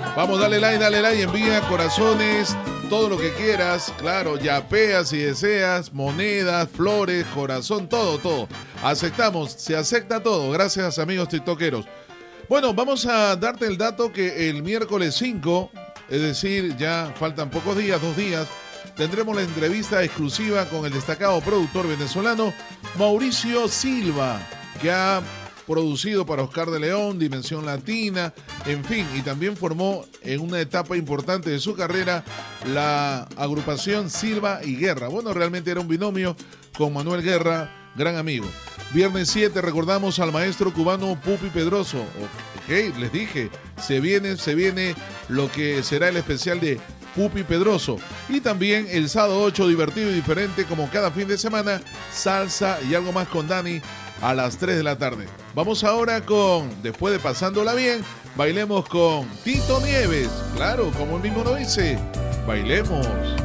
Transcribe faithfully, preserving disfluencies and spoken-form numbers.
Vamos, dale like, dale like, envía corazones, todo lo que quieras, claro, yapeas si deseas, monedas, flores, corazón, todo, todo. Aceptamos, se acepta todo, gracias amigos tiktokeros. Bueno, vamos a darte el dato que el miércoles cinco, es decir, ya faltan pocos días, dos días, tendremos la entrevista exclusiva con el destacado productor venezolano Mauricio Silva, que ha producido para Oscar de León, Dimensión Latina, en fin, y también formó en una etapa importante de su carrera la agrupación Silva y Guerra. Bueno, realmente era un binomio con Manuel Guerra, gran amigo. Viernes siete recordamos al maestro cubano Pupi Pedroso. Ok, les dije, se viene, se viene lo que será el especial de Pupi Pedroso. Y también el sábado ocho, divertido y diferente como cada fin de semana, salsa y algo más con Dani a las tres de la tarde. Vamos ahora con, después de pasándola bien, bailemos con Tito Nieves. Claro, como el mismo lo dice, bailemos.